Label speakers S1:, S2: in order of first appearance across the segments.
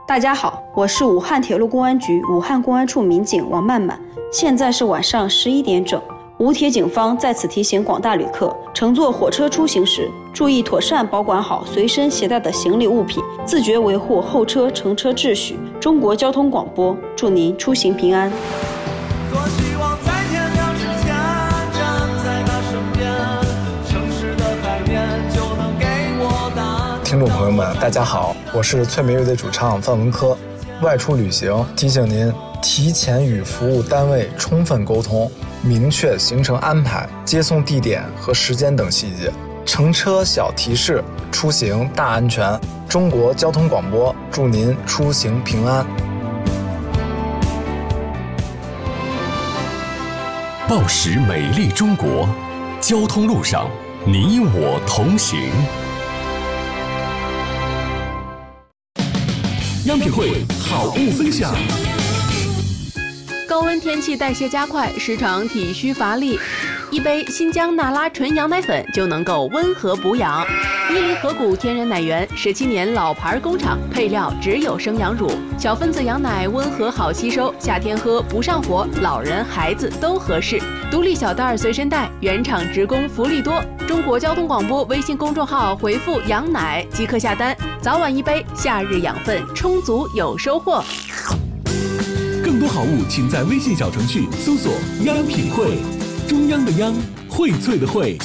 S1: 大家好，我是武汉铁路公安局武汉公安处民警王曼曼，现在是晚上11点整。武铁警方在此提醒广大旅客，乘坐火车出行时，注意妥善保管好随身携带的行李物品，自觉维护后车乘车秩序。中国交通广播，祝您出行平安。
S2: 多希望在天亮之前站在他身边，城市的海面就能给我答案。
S3: 听众朋友们，大家好，我是翠梅乐队主唱范文科。外出旅行，提醒您提前与服务单位充分沟通，明确行程安排、接送地点和时间等细节。乘车小提示，出行大安全。中国交通广播，祝您出行平安。
S4: 报时美丽中国，交通路上你我同行。央品汇好物分享。
S5: 高温天气代谢加快，时常体虚乏力，一杯新疆那拉纯羊奶粉就能够温和补养。伊犁河谷天然奶源17年老牌工厂，配料只有生羊乳，小分子羊奶温和好吸收，夏天喝不上火，老人孩子都合适。独立小袋随身带，原厂直供福利多。中国交通广播微信公众号回复羊奶即可下单，早晚一杯，夏日养分充足有收获。
S4: 更多好物请在微信小程序搜索央品汇，中央的央，荟萃的荟。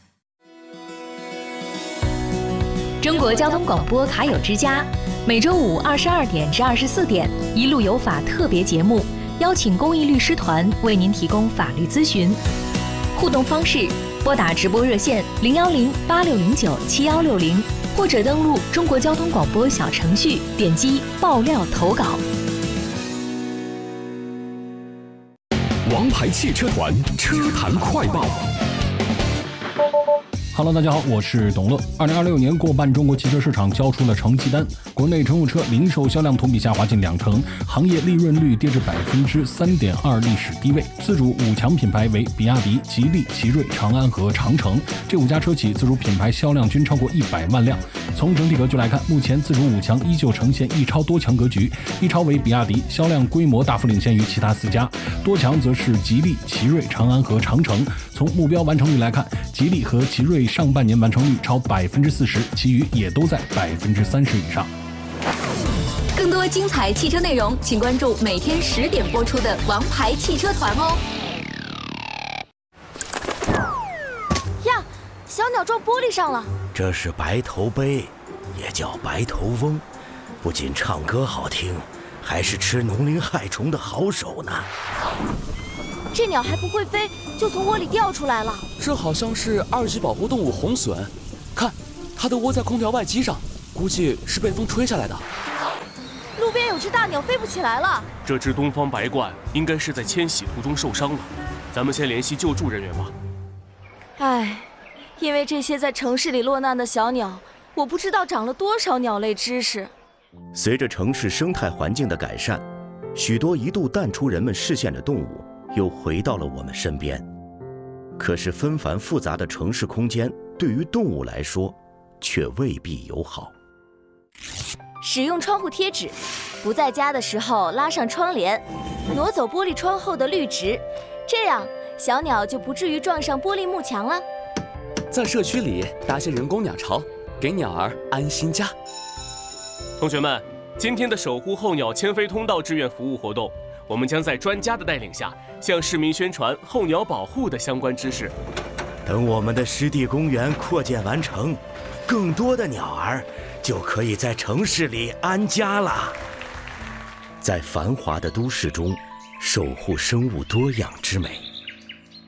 S6: 中国交通广播卡友之家，每周五22点至24点，一路有法特别节目，邀请公益律师团为您提供法律咨询。互动方式：拨打直播热线010-8609-7160，或者登录中国交通广播小程序，点击爆料投稿。
S4: 王牌汽车团车坛快报。
S7: Hello， 大家好，我是董乐。2026年过半，中国汽车市场交出了成绩单，国内乘用车零售销量同比下滑近20%，行业利润率跌至3.2%，历史低位。自主5强品牌为比亚迪、吉利、奇瑞、长安和长城，这5家车企自主品牌销量均超过100万辆。从整体格局来看，目前自主5强依旧呈现一超多强格局，一超为比亚迪，销量规模大幅领先于其他4家，多强则是吉利、奇瑞、长安和长城。从目标完成率来看，吉利和奇瑞上半年完成率超40%，其余也都在30%以上。
S6: 更多精彩汽车内容，请关注每天10点播出的《王牌汽车团》哦。
S8: 呀，小鸟撞玻璃上了。
S9: 这是白头鹎，也叫白头翁，不仅唱歌好听，还是吃农林害虫的好手呢。
S8: 这鸟还不会飞，就从窝里掉出来了。
S10: 这好像是2级保护动物红隼，看，它都窝在空调外机上，估计是被风吹下来的。
S8: 路边有只大鸟飞不起来了。
S11: 这只东方白鹳应该是在迁徙途中受伤了，咱们先联系救助人员吧。
S8: 唉，因为这些在城市里落难的小鸟，我不知道长了多少鸟类知识。
S9: 随着城市生态环境的改善，许多一度淡出人们视线的动物又回到了我们身边。可是纷繁复杂的城市空间对于动物来说却未必友好。
S8: 使用窗户贴纸，不在家的时候拉上窗帘，挪走玻璃窗后的绿植，这样小鸟就不至于撞上玻璃幕墙了。
S10: 在社区里搭些人工鸟巢，给鸟儿安心家。
S11: 同学们，今天的守护候鸟迁飞通道志愿服务活动，我们将在专家的带领下，向市民宣传候鸟保护的相关知识。
S9: 等我们的湿地公园扩建完成，更多的鸟儿就可以在城市里安家了。在繁华的都市中，守护生物多样之美。